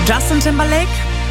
Justin Timberlake,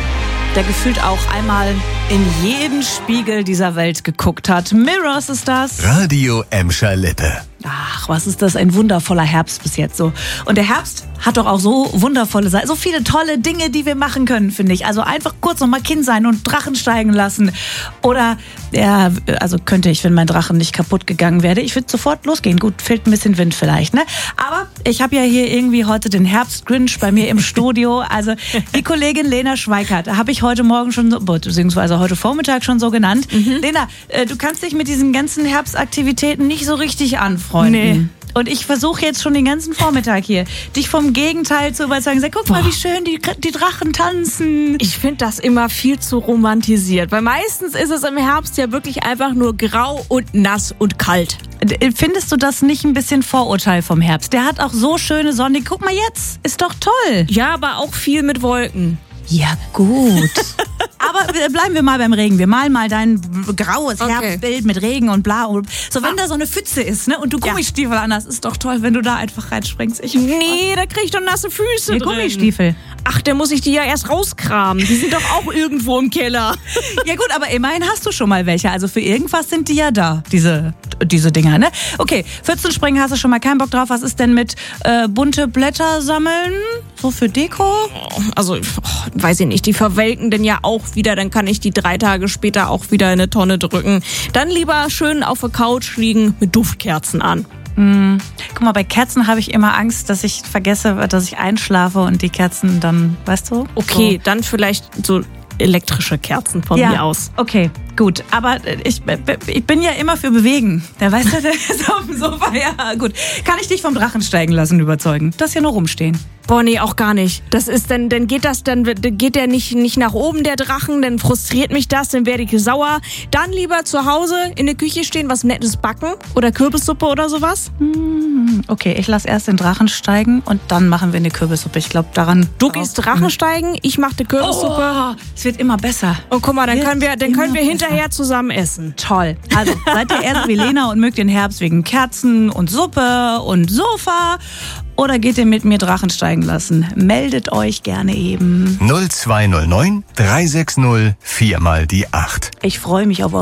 der gefühlt auch einmal in jeden Spiegel dieser Welt geguckt hat. Mirrors ist das. Radio Emscher Lippe. Ach, was ist das? Ein wundervoller Herbst bis jetzt so. Und der Herbst hat doch auch so wundervolle Seiten, so viele tolle Dinge, die wir machen können, finde ich. Also einfach kurz noch mal Kind sein und Drachen steigen lassen. Oder, ja, also könnte ich, wenn mein Drachen nicht kaputt gegangen wäre. Ich würde sofort losgehen. Gut, fehlt ein bisschen Wind vielleicht, ne? Aber ich habe ja hier irgendwie heute den Herbst-Grinch bei mir im Studio. Also die Kollegin Lena Schweikart habe ich heute Morgen schon, beziehungsweise heute Vormittag schon so genannt. Lena, du kannst dich mit diesen ganzen Herbstaktivitäten nicht so richtig anfreunden. Nee. Und ich versuche jetzt schon den ganzen Vormittag hier, dich vom Gegenteil zu überzeugen. Sag, guck mal, wie schön die Drachen tanzen. Ich finde das immer viel zu romantisiert, weil meistens ist es im Herbst ja wirklich einfach nur grau und nass und kalt. Findest du das nicht ein bisschen Vorurteil vom Herbst? Der hat auch so schöne Sonne. Guck mal jetzt, ist doch toll. Ja, aber auch viel mit Wolken. Ja, gut. Aber bleiben wir mal beim Regen. Wir malen mal dein graues Herbstbild mit Regen und bla. So, wenn da so eine Pfütze ist, ne, und du Gummistiefel an hast, ist doch toll, wenn du da einfach reinspringst. Nee, da krieg ich doch nasse Füße drin. Gummistiefel. Ach, da muss ich die ja erst rauskramen. Die sind doch auch irgendwo im Keller. Ja gut, aber immerhin hast du schon mal welche. Also für irgendwas sind die ja da, diese Dinger, ne? Okay, Pfützenspringen hast du schon mal keinen Bock drauf. Was ist denn mit bunte Blätter sammeln? So für Deko? Also, weiß ich nicht, die verwelken denn ja auch wieder, dann kann ich die 3 Tage später auch wieder in eine Tonne drücken. Dann lieber schön auf der Couch liegen mit Duftkerzen an. Guck mal, bei Kerzen habe ich immer Angst, dass ich vergesse, dass ich einschlafe und die Kerzen dann, weißt du? Okay, so. Dann vielleicht so elektrische Kerzen von mir aus. Okay, gut. Aber ich bin ja immer für Bewegen. Der weiß ja, der ist auf dem Sofa. Ja, gut. Kann ich dich vom Drachen steigen lassen überzeugen? Das hier nur rumstehen. Boah, nee, auch gar nicht. Das ist dann geht der nicht nach oben, der Drachen, dann frustriert mich das, dann werde ich sauer. Dann lieber zu Hause in der Küche stehen, was Nettes backen oder Kürbissuppe oder sowas. Okay, ich lasse erst den Drachen steigen und dann machen wir eine Kürbissuppe. Ich glaube, daran... Du gehst Drachen steigen, ich mache die Kürbissuppe. Oh, es wird immer besser. Und guck mal, dann können wir hinterher zusammen essen. Toll. Also, seid ihr erst wie Lena und mögt den Herbst wegen Kerzen und Suppe und Sofa? Oder geht ihr mit mir Drachen steigen lassen? Meldet euch gerne eben. 0209 360 4 mal die 8. Ich freue mich auf